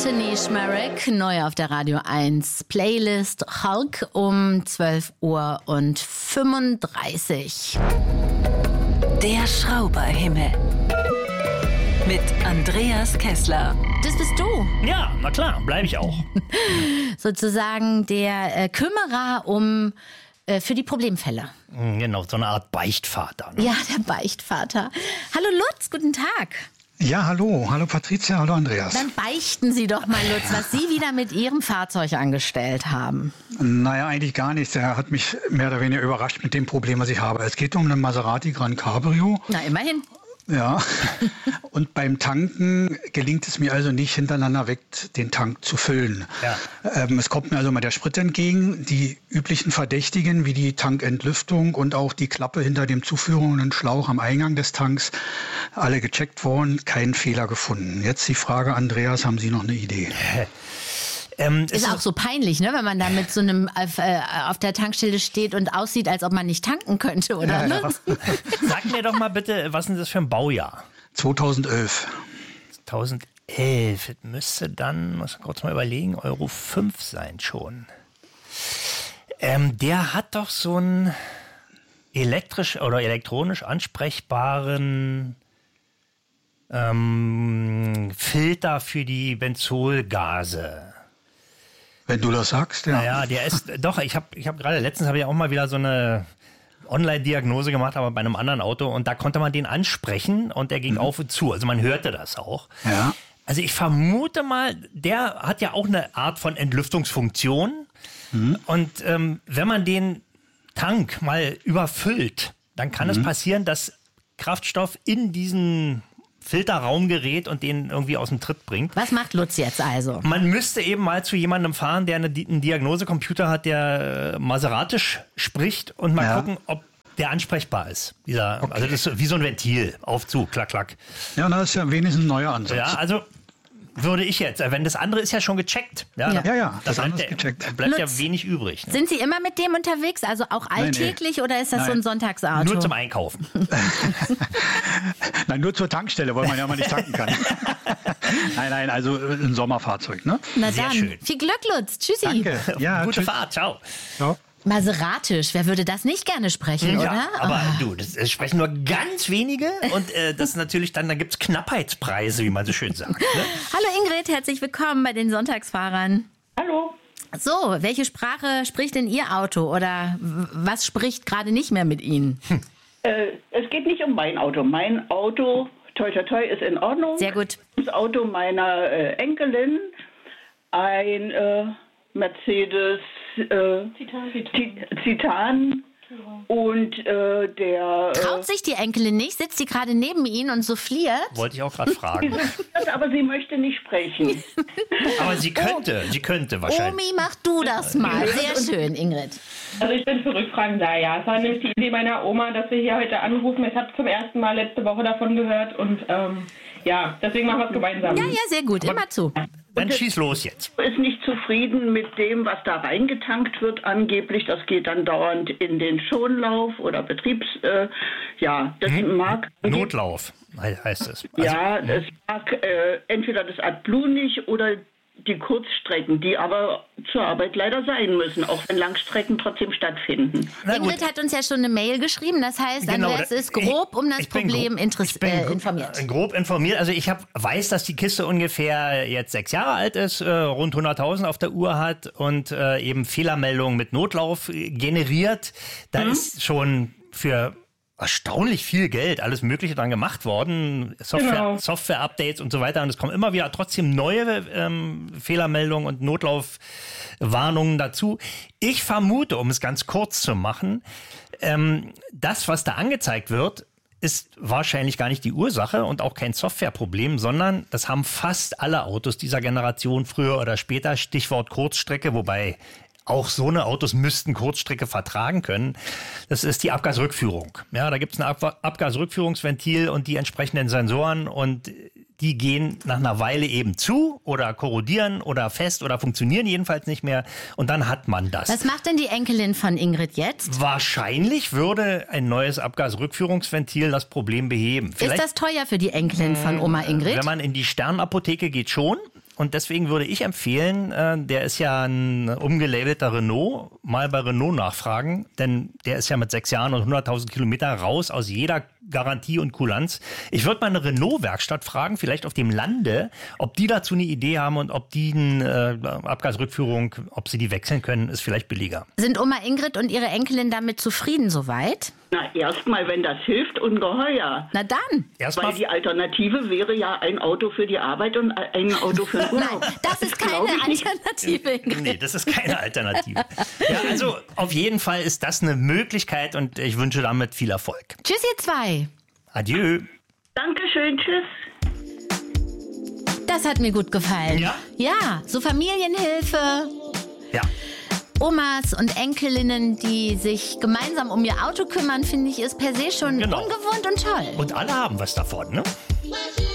Anthony Schmerek, neu auf der Radio 1 Playlist Hulk um 12:35 Uhr. Der Schrauberhimmel mit Andreas Kessler. Das bist du. Ja, na klar, bleibe ich auch. Sozusagen der Kümmerer für die Problemfälle. Genau, so eine Art Beichtvater. Ne? Ja, der Beichtvater. Hallo Lutz, guten Tag. Ja, hallo. Hallo Patricia, hallo Andreas. Dann beichten Sie doch mal, Lutz, was Sie wieder mit Ihrem Fahrzeug angestellt haben. Naja, eigentlich gar nichts. Er hat mich mehr oder weniger überrascht mit dem Problem, was ich habe. Es geht um einen Maserati Gran Cabrio. Na, immerhin. Ja, und beim Tanken gelingt es mir also nicht, hintereinander weg den Tank zu füllen. Ja. Es kommt mir also mal der Sprit entgegen. Die üblichen Verdächtigen wie die Tankentlüftung und auch die Klappe hinter dem zuführenden Schlauch am Eingang des Tanks, alle gecheckt worden, keinen Fehler gefunden. Jetzt die Frage, Andreas, haben Sie noch eine Idee? Ist auch so peinlich, ne, wenn man da mit so einem auf der Tankstelle steht und aussieht, als ob man nicht tanken könnte, oder? Ja. Sag mir doch mal bitte, was ist das für ein Baujahr? 2011. 2011. Müsste dann, muss ich kurz mal überlegen, Euro 5 sein schon. Der hat doch so einen elektrisch oder elektronisch ansprechbaren Filter für die Benzolgase. Wenn du das sagst, ja. Naja, der ist, doch, ich hab gerade, letztens habe ich auch mal wieder so eine Online-Diagnose gemacht, aber bei einem anderen Auto und da konnte man den ansprechen und der ging auf und zu, also man hörte das auch. Ja. Also ich vermute mal, der hat ja auch eine Art von Entlüftungsfunktion und wenn man den Tank mal überfüllt, dann kann es passieren, dass Kraftstoff in diesen Filterraum gerät und den irgendwie aus dem Tritt bringt. Was macht Lutz jetzt also? Man müsste eben mal zu jemandem fahren, der einen Diagnosecomputer hat, der maseratisch spricht und mal gucken, ob der ansprechbar ist. Also das ist wie so ein Ventil. Auf, zu, klack, klack. Ja, das ist ja wenigstens ein neuer Ansatz. Ja, also würde ich jetzt, wenn das andere ist ja schon gecheckt. Ja, das andere ist Da gecheckt. bleibt Lutz, ja wenig übrig. Ne? Sind Sie immer mit dem unterwegs, also auch alltäglich, oder ist das so ein Sonntagsauto? Nur zum Einkaufen. Nein, nur zur Tankstelle, weil man ja mal nicht tanken kann. Nein, also ein Sommerfahrzeug, ne? Na Sehr dann, schön. viel Glück, Lutz. Tschüssi. Danke. Ja, Gute tschüss. Fahrt, ciao. Ciao. Maseratisch, wer würde das nicht gerne sprechen, Ja, oder? aber du, das sprechen nur ganz wenige und das ist natürlich dann gibt es Knappheitspreise, wie man so schön sagt. Ne? Hallo Ingrid, herzlich willkommen bei den Sonntagsfahrern. Hallo. So, welche Sprache spricht denn Ihr Auto oder was spricht gerade nicht mehr mit Ihnen? Es geht nicht um mein Auto. Mein Auto, toi toi toi, ist in Ordnung. Sehr gut. Das Auto meiner Enkelin, ein Mercedes Titan und der... Traut sich die Enkelin nicht? Sitzt sie gerade neben Ihnen und souffliert? Wollte ich auch gerade fragen. aber sie möchte nicht sprechen. Aber sie könnte wahrscheinlich. Omi, mach du das mal. Sehr schön, Ingrid. Also ich bin für Rückfragen da, ja. Es war nämlich die Idee meiner Oma, dass wir hier heute anrufen. Ich habe zum ersten Mal letzte Woche davon gehört und ja, deswegen machen wir es gemeinsam. Ja, sehr gut. Immer zu. Dann schieß los jetzt. Ist nicht zufrieden mit dem, was da reingetankt wird angeblich. Das geht dann dauernd in den Schonlauf oder das mag... Notlauf heißt es. Also, Ja, es mag entweder das AdBlue nicht oder die Kurzstrecken, die aber zur Arbeit leider sein müssen, auch wenn Langstrecken trotzdem stattfinden. Ingrid hat uns ja schon eine Mail geschrieben, das heißt, Genau, Andreas ist grob um das ich bin Problem grob- informiert. Grob informiert. Also ich weiß, dass die Kiste ungefähr jetzt 6 Jahre alt ist, rund 100.000 auf der Uhr hat und eben Fehlermeldungen mit Notlauf generiert. Da ist schon für erstaunlich viel Geld, alles Mögliche dran gemacht worden, Software-Updates und so weiter. Und es kommen immer wieder trotzdem neue Fehlermeldungen und Notlaufwarnungen dazu. Ich vermute, um es ganz kurz zu machen, das, was da angezeigt wird, ist wahrscheinlich gar nicht die Ursache und auch kein Softwareproblem, sondern das haben fast alle Autos dieser Generation früher oder später, Stichwort Kurzstrecke, wobei auch so eine Autos müssten Kurzstrecke vertragen können. Das ist die Abgasrückführung. Ja, da gibt es ein Abgasrückführungsventil und die entsprechenden Sensoren und die gehen nach einer Weile eben zu oder korrodieren oder fest oder funktionieren jedenfalls nicht mehr und dann hat man das. Was macht denn die Enkelin von Ingrid jetzt? Wahrscheinlich würde ein neues Abgasrückführungsventil das Problem beheben. Ist das teuer für die Enkelin von Oma Ingrid? Wenn man in die Sternapotheke geht, schon. und deswegen würde ich empfehlen, der ist ja ein umgelabelter Renault, mal bei Renault nachfragen, denn der ist ja mit 6 Jahren und 100.000 Kilometer raus aus jeder Garantie und Kulanz. Ich würde mal eine Renault-Werkstatt fragen, vielleicht auf dem Lande, ob die dazu eine Idee haben und ob die eine Abgasrückführung, ob sie die wechseln können, ist vielleicht billiger. Sind Oma Ingrid und ihre Enkelin damit zufrieden soweit? Na, erstmal, wenn das hilft, ungeheuer. Na dann. Weil die Alternative wäre ja ein Auto für die Arbeit und ein Auto für den Urlaub. Nein, das ist keine Alternative, Ingrid. Nee, das ist keine Alternative. Ja, also auf jeden Fall ist das eine Möglichkeit und ich wünsche damit viel Erfolg. Tschüss, ihr zwei. Adieu. Dankeschön, tschüss. Das hat mir gut gefallen. Ja? Ja, so Familienhilfe. Ja. Omas und Enkelinnen, die sich gemeinsam um ihr Auto kümmern, finde ich, ist per se schon ungewohnt und toll. Und alle haben was davon, ne?